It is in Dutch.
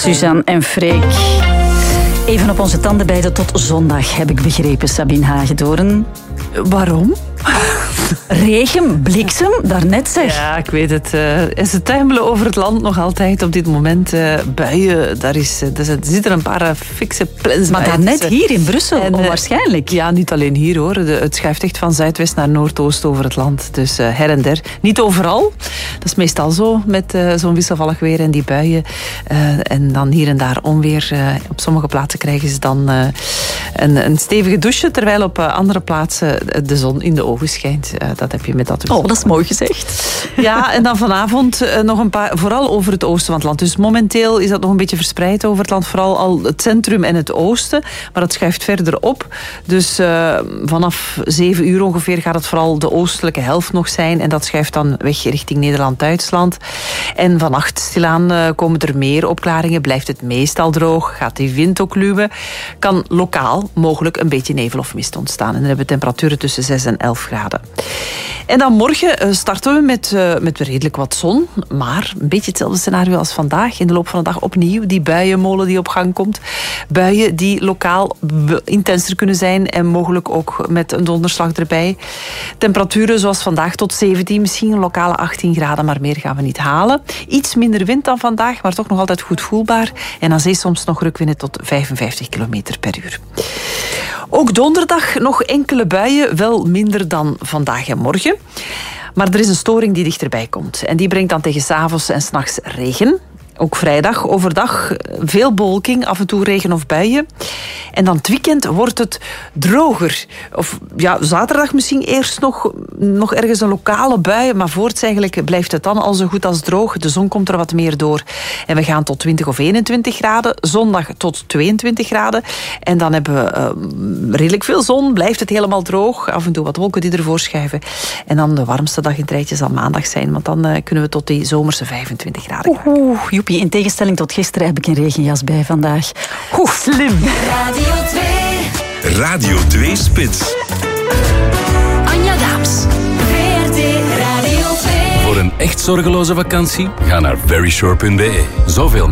Suzanne en Freek. Even op onze tanden bijten tot zondag, heb ik begrepen, Sabine Hagedoorn. Waarom? Regen, bliksem, daarnet zeg. Ja, ik weet het. Ze tuimelen over het land nog altijd op dit moment. Buien, er zitten een paar fikse plans bij. Maar daarnet hier in Brussel, onwaarschijnlijk. Ja, niet alleen hier hoor. Het schuift echt van zuidwest naar noordoost over het land. Dus her en der. Niet overal. Dat is meestal zo met zo'n wisselvallig weer en die buien. En dan hier en daar onweer. Op sommige plaatsen krijgen ze dan een stevige douche, terwijl op andere plaatsen de zon in de ogen schijnt. Dat heb je met dat Oh, dat is mooi gezegd. Ja, en dan vanavond nog een paar, vooral over het oosten van het land. Dus momenteel is dat nog een beetje verspreid over het land. Vooral al het centrum en het oosten. Maar dat schuift verder op. Dus vanaf 7 uur ongeveer gaat het vooral de oostelijke helft nog zijn. En dat schuift dan weg richting Nederland-Duitsland. En vannacht stilaan komen er meer opklaringen. Blijft het meestal droog. Gaat die wind ook luwen. Kan lokaal mogelijk een beetje nevel of mist ontstaan. En dan hebben we temperaturen tussen 6 en 11 graden. En dan morgen starten we met redelijk wat zon. Maar een beetje hetzelfde scenario als vandaag. In de loop van de dag opnieuw die buienmolen die op gang komt. Buien die lokaal intenser kunnen zijn. En mogelijk ook met een donderslag erbij. Temperaturen zoals vandaag tot 17. Misschien een lokale 18 graden. Maar meer gaan we niet halen. Iets minder wind dan vandaag. Maar toch nog altijd goed voelbaar. En aan zee soms nog rukwinden tot 55 km per uur. Ook donderdag nog enkele buien. Wel minder dan vandaag en morgen. Maar er is een storing die dichterbij komt. En die brengt dan tegen 's avonds en 's nachts regen. Ook vrijdag, overdag veel bewolking, af en toe regen of buien. En dan het weekend wordt het droger. Of ja, zaterdag misschien eerst nog ergens een lokale bui. Maar voorts eigenlijk blijft het dan al zo goed als droog. De zon komt er wat meer door. En we gaan tot 20 of 21 graden. Zondag tot 22 graden. En dan hebben we redelijk veel zon. Blijft het helemaal droog. Af en toe wat wolken die ervoor schuiven. En dan de warmste dag in het rijtje zal maandag zijn. Want dan kunnen we tot die zomerse 25 graden gaan. Joepie, in tegenstelling tot gisteren heb ik een regenjas bij vandaag. Hoe slim. Radio 2 Spits. Anja Daams. VRT Radio 2. Voor een echt zorgeloze vakantie, ga naar veryshore.be. Zoveel meer.